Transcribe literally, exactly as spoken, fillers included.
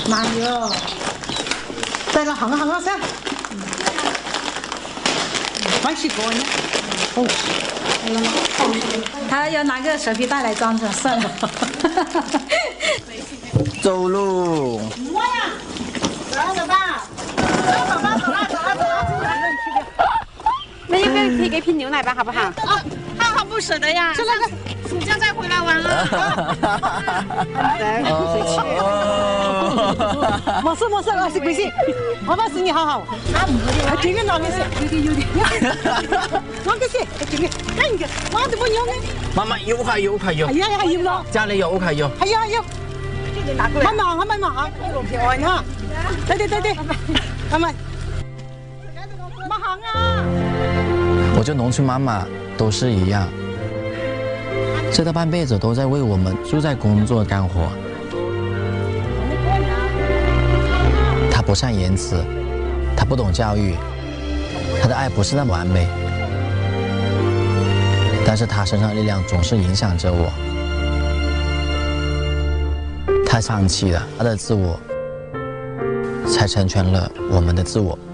慢哟，再来行行噻，快洗锅呢。哦，他要拿个蛇皮袋来装着，算了。 走路。 摸呀，走了走吧，走了走吧，走了走了走了。 那要不要提给瓶牛奶吧，好不好？ 啊，他好不舍得呀，就那个暑假再回来玩了。没事没事，二十块钱，妈妈生意好好。啊，这个哪里是？有点有点。哪个是？这个，那你个，我怎么有呢？ 妈妈有还有还有哎。呀，还有了。 家里有屋企有。 还有还有。慢慢啊慢慢啊，哎呀，对对对对，慢慢。马行啊！ 我觉得农村妈妈都是一样，这大半辈子都在为我们就在工作干活。她不善言辞，她不懂教育，她的爱不是那么完美，但是她身上的力量总是影响着我。她放弃了她的自我，才成全了我们的自我。